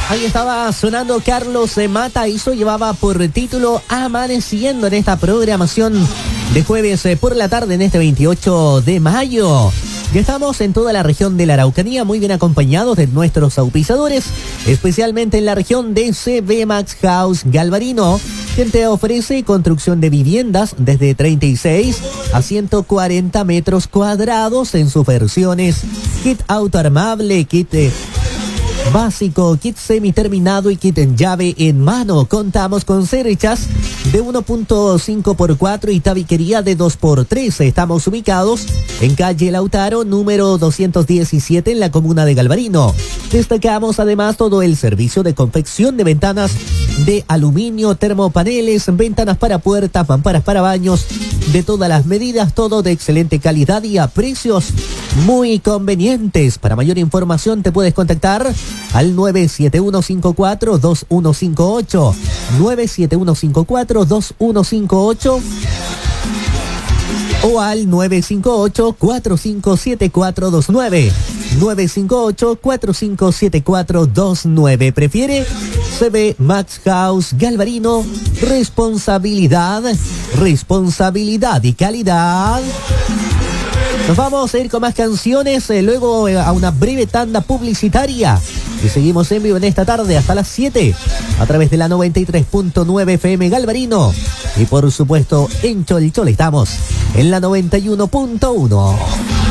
Ahí estaba sonando Carlos Mata, eso llevaba por título Amaneciendo en esta programación de jueves por la tarde en este 28 de mayo. Ya estamos en toda la región de la Araucanía, muy bien acompañados de nuestros auspiciadores, especialmente en la región de CB Max House Galvarino, quien te ofrece construcción de viviendas desde 36 a 140 metros cuadrados en sus versiones kit autoarmable, kit básico, kit semi-terminado y kit en llave en mano. Contamos con cerechas de 1.5x4 y tabiquería de 2x3. Estamos ubicados en calle Lautaro, número 217 en la comuna de Galvarino. Destacamos además todo el servicio de confección de ventanas de aluminio, termopaneles, ventanas para puertas, mamparas para baños, de todas las medidas, todo de excelente calidad y a precios muy convenientes. Para mayor información te puedes contactar al 97154-2158, 97154-2158 o al 958-457429, 958-457429. Prefiere CB Max House Galvarino. Responsabilidad y calidad. Nos vamos a ir con más canciones, luego a una breve tanda publicitaria. Y seguimos en vivo en esta tarde hasta las 7 a través de la 93.9 FM Galvarino. Y por supuesto en Cholchol estamos en la 91.1.